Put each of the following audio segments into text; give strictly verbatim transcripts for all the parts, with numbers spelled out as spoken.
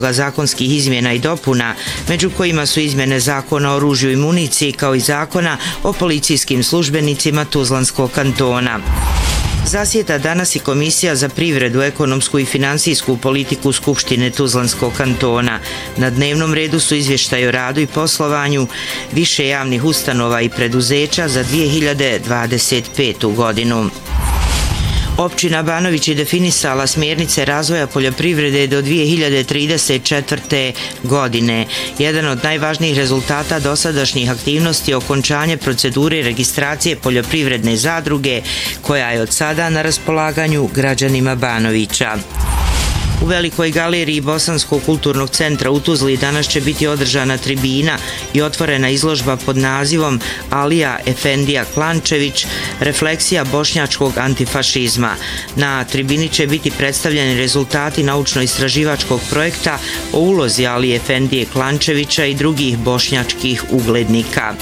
zakonskih izmjena i dopuna, među kojima su izmjene zakona o oružju i municiji kao i zakona o policijskim službenicima Tuzlanskog kantona. Zasjeda danas i Komisija za privredu, ekonomsku i finansijsku politiku Skupštine Tuzlanskog kantona. Na dnevnom redu su izvještaj o radu i poslovanju više javnih ustanova i preduzeća za dvije hiljade dvadeset petu. godinu. Općina Banović je definisala smjernice razvoja poljoprivrede do dvije hiljade trideset četvrte. godine. Jedan od najvažnijih rezultata dosadašnjih aktivnosti je okončanje procedure registracije poljoprivredne zadruge, koja je od sada na raspolaganju građanima Banovića. U Velikoj galeriji Bosanskog kulturnog centra u Tuzli danas će biti održana tribina i otvorena izložba pod nazivom Alija Efendija Klančević, refleksija bošnjačkog antifašizma. Na tribini će biti predstavljeni rezultati naučno-istraživačkog projekta o ulozi Alije Efendije Klančevića i drugih bošnjačkih uglednika.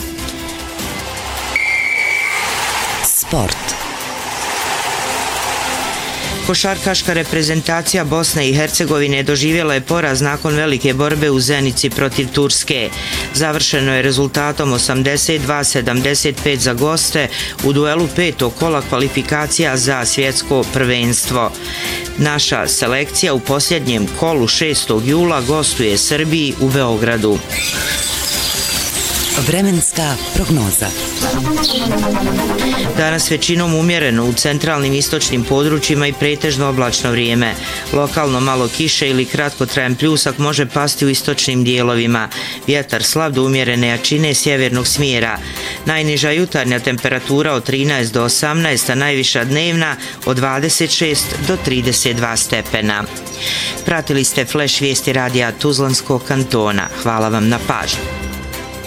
Sport. Košarkaška reprezentacija Bosne i Hercegovine doživjela je poraz nakon velike borbe u Zenici protiv Turske. Završeno je rezultatom osamdeset dva sedamdeset pet za goste u duelu petog kola kvalifikacija za svjetsko prvenstvo. Naša selekcija u posljednjem kolu šestog jula gostuje Srbiji u Beogradu. Vremenska prognoza. Danas većinom umjereno u centralnim istočnim područjima i pretežno oblačno vrijeme. Lokalno malo kiše ili kratkotrajan pljusak može pasti u istočnim dijelovima. Vjetar slab do umjerene jačine sjevernog smjera. Najniža jutarnja temperatura od trinaest do osamnaest, a najviša dnevna od dvadeset šest do trideset dva stepena. Pratili ste Flash vijesti radija Tuzlanskog kantona. Hvala vam na pažnju.